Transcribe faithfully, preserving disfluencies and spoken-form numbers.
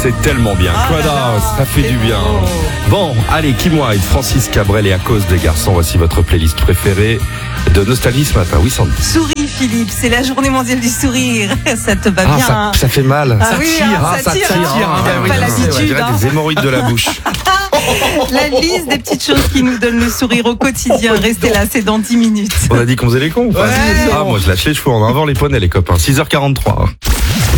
c'est tellement bien. Ah Quoi là là, d'autre, ça fait c'est du bien. beau. Bon, allez, Kim Wilde, Francis Cabrel et À cause des garçons, voici votre playlist préférée de Nostalgie ce matin. Oui, Sandy. Souris, Philippe, c'est la journée mondiale du sourire. Ça te va Ah, bien, ça, hein. ça fait mal. Ah ça oui, tire, hein, hein, ça tire, hein. hein. On a oui, pas c'est vrai, l'habitude, on dirait hein. des hémorroïdes de la bouche. La liste des petites choses qui nous donnent le sourire au quotidien. Restez là, c'est dans dix minutes. On a dit qu'on faisait les cons ou pas? Ouais. Ah, moi je lâche les cheveux en avant les poneys, les copains. six heures quarante-trois.